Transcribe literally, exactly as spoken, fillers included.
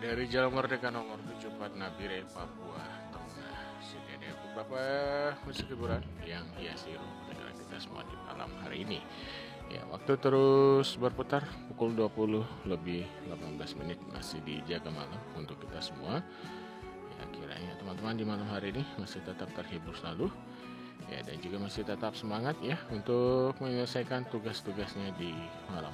dari Jalan Merdeka nomor tujuh puluh empat Nabire, Papua Tengah. Sini ada beberapa musik hiburan yang hiasi ruang negara kita semua di malam hari ini. Ya, waktu terus berputar pukul dua puluh lebih delapan belas menit masih di Jaga Malam untuk kita semua. Ya, kiranya teman-teman di malam hari ini masih tetap terhibur selalu. Ya, dan juga masih tetap semangat ya untuk menyelesaikan tugas-tugasnya di malam